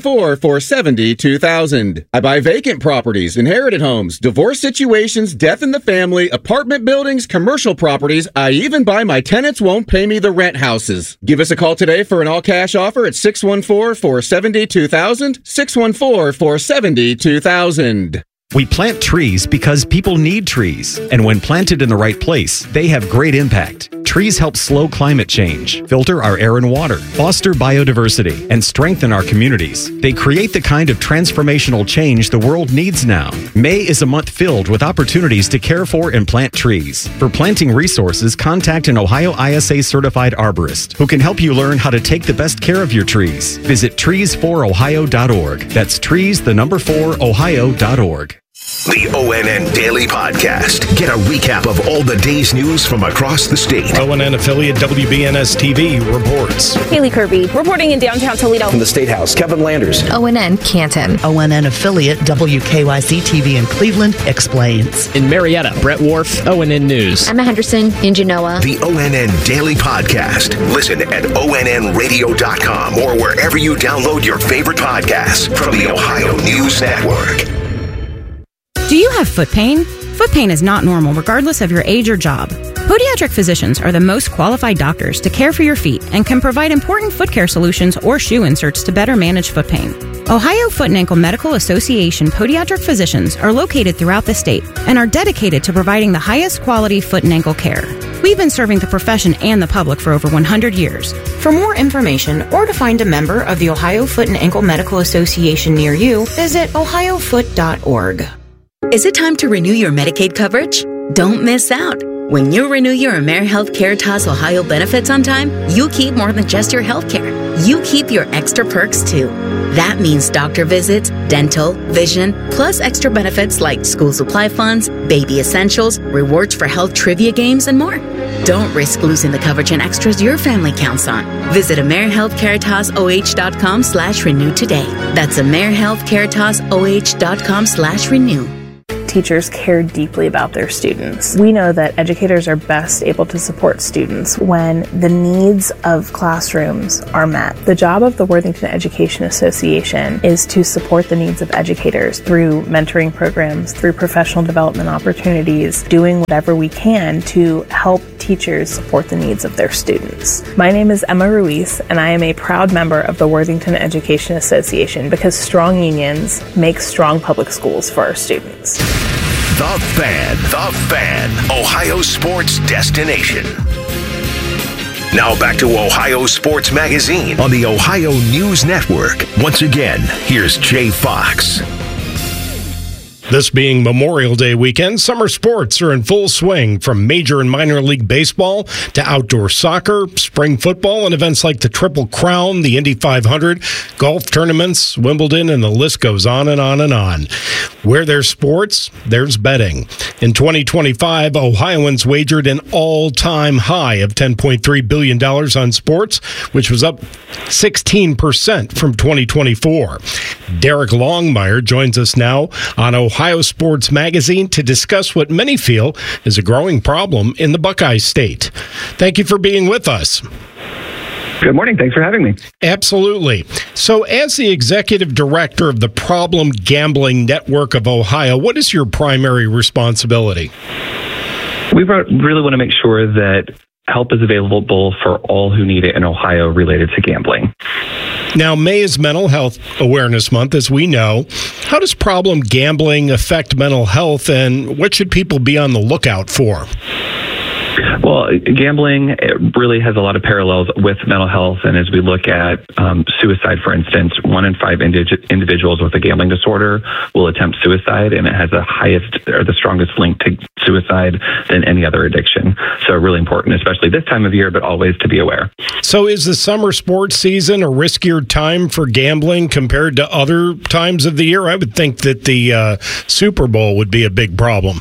614-470-2000. I buy vacant properties, inherited homes, divorce situations, death in the family, apartment buildings, commercial properties. I even buy my tenants won't pay me the rent houses. Give us a call today for an all-cash offer at 614-470-2000, 614-470-2000. We plant trees because people need trees, and when planted in the right place, they have great impact. Trees help slow climate change, filter our air and water, foster biodiversity, and strengthen our communities. They create the kind of transformational change the world needs now. May is a month filled with opportunities to care for and plant trees. For planting resources, contact an Ohio ISA certified arborist who can help you learn how to take the best care of your trees. Visit trees4ohio.org. That's trees4ohio.org. The ONN Daily Podcast. Get a recap of all the day's news from across the state. ONN affiliate WBNS TV reports. Haley Kirby reporting in downtown Toledo. From the State House, Kevin Landers. ONN Canton. ONN affiliate WKYC TV in Cleveland explains. In Marietta, Brett Wharf, ONN News. Emma Henderson in Genoa. The ONN Daily Podcast. Listen at ONNradio.com or wherever you download your favorite podcasts from the Ohio News Network. Do you have foot pain? Foot pain is not normal regardless of your age or job. Podiatric physicians are the most qualified doctors to care for your feet and can provide important foot care solutions or shoe inserts to better manage foot pain. Ohio Foot and Ankle Medical Association podiatric physicians are located throughout the state and are dedicated to providing the highest quality foot and ankle care. We've been serving the profession and the public for over 100 years. For more information or to find a member of the Ohio Foot and Ankle Medical Association near you, visit ohiofoot.org. Is it time to renew your Medicaid coverage? Don't miss out. When you renew your AmeriHealth Caritas Ohio benefits on time, you keep more than just your health care. You keep your extra perks too. That means doctor visits, dental, vision, plus extra benefits like school supply funds, baby essentials, rewards for health trivia games, and more. Don't risk losing the coverage and extras your family counts on. Visit AmeriHealthCaritasOH.com/renew today. That's AmeriHealthCaritasOH.com/renew. Teachers care deeply about their students. We know that educators are best able to support students when the needs of classrooms are met. The job of the Worthington Education Association is to support the needs of educators through mentoring programs, through professional development opportunities, doing whatever we can to help teachers support the needs of their students. My name is Emma Ruiz, and I am a proud member of the Worthington Education Association because strong unions make strong public schools for our students. The Fan, Ohio sports destination. Now back to Ohio Sports Magazine on the Ohio News Network. Once again, here's Jay Fox. This being Memorial Day weekend, summer sports are in full swing, from major and minor league baseball to outdoor soccer, spring football, and events like the Triple Crown, the Indy 500, golf tournaments, Wimbledon, and the list goes on and on and on. Where there's sports, there's betting. In 2025, Ohioans wagered an all-time high of $10.3 billion on sports, which was up 16% from 2024. Derek Longmire joins us now on Ohio Sports Magazine to discuss what many feel is a growing problem in the Buckeye State. Thank you for being with us. Good morning. Thanks for having me. Absolutely. So as the executive director of the Problem Gambling Network of Ohio, what is your primary responsibility? We really want to make sure that help is available for all who need it in Ohio related to gambling. Now, May is Mental Health Awareness Month, as we know. How does problem gambling affect mental health, and what should people be on the lookout for? Well, gambling really has a lot of parallels with mental health. And as we look at suicide, for instance, 1 in 5 individuals with a gambling disorder will attempt suicide, and it has the highest or the strongest link to suicide than any other addiction. So really important, especially this time of year, but always to be aware. So is the summer sports season a riskier time for gambling compared to other times of the year? I would think that the Super Bowl would be a big problem.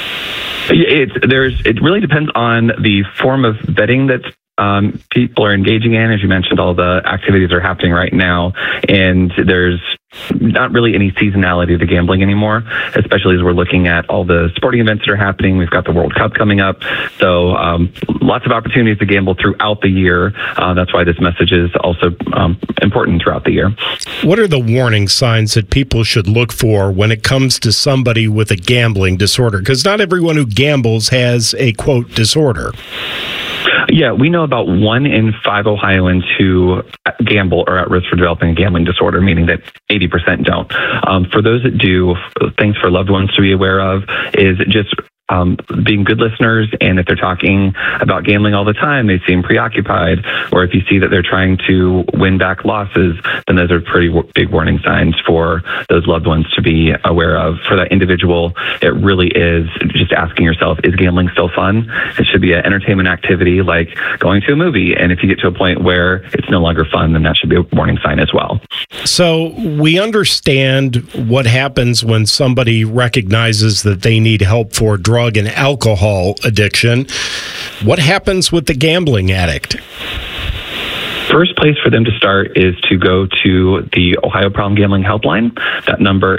It really depends on the form of betting that people are engaging in. As you mentioned, all the activities are happening right now, and there's not really any seasonality to gambling anymore, especially as we're looking at all the sporting events that are happening. We've got the World Cup coming up, so lots of opportunities to gamble throughout the year. That's why this message is also important throughout the year. What are the warning signs that people should look for when it comes to somebody with a gambling disorder? Because not everyone who gambles has a, quote, disorder. Yeah, we know about 1 in 5 Ohioans who gamble are at risk for developing a gambling disorder, meaning that 80% don't. For those that do, things for loved ones to be aware of is just being good listeners, and if they're talking about gambling all the time, they seem preoccupied, or if you see that they're trying to win back losses, then those are pretty big warning signs for those loved ones to be aware of. For that individual, it really is just asking yourself, is gambling still fun? It should be an entertainment activity like going to a movie, and if you get to a point where it's no longer fun, then that should be a warning sign as well. So we understand what happens when somebody recognizes that they need help for drug and alcohol addiction. What happens with the gambling addict? First place for them to start is to go to the Ohio Problem Gambling Helpline. That number,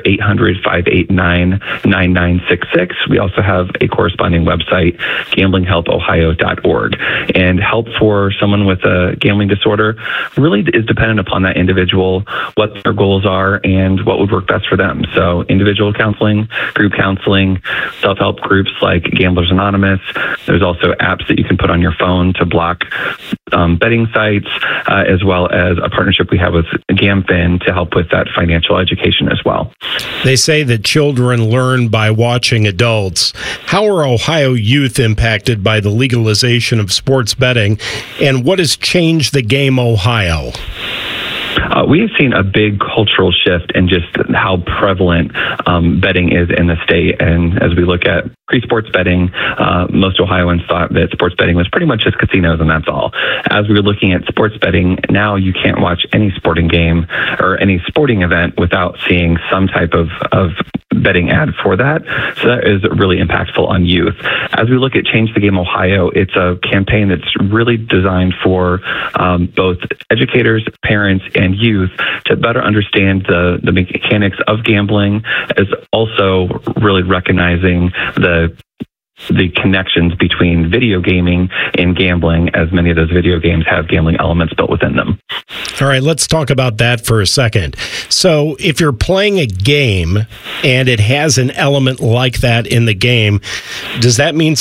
800-589-9966. We also have a corresponding website, gamblinghelpohio.org. And help for someone with a gambling disorder really is dependent upon that individual, what their goals are, and what would work best for them. So individual counseling, group counseling, self-help groups like Gamblers Anonymous. There's also apps that you can put on your phone to block betting sites, as well as a partnership we have with GamFin to help with that financial education as well. They say that children learn by watching adults. How are Ohio youth impacted by the legalization of sports betting, and what has changed the game Ohio? We have seen a big cultural shift in just how prevalent betting is in the state. And as we look at pre-sports betting, most Ohioans thought that sports betting was pretty much just casinos and that's all. As we were looking at sports betting, now you can't watch any sporting game or any sporting event without seeing some type of betting ad for that. So that is really impactful on youth. As we look at Change the Game Ohio, it's a campaign that's really designed for both educators, parents, and youth to better understand the mechanics of gambling, as also really recognizing the connections between video gaming and gambling, as many of those video games have gambling elements built within them. All right, let's talk about that for a second. So if you're playing a game and it has an element like that in the game, does that mean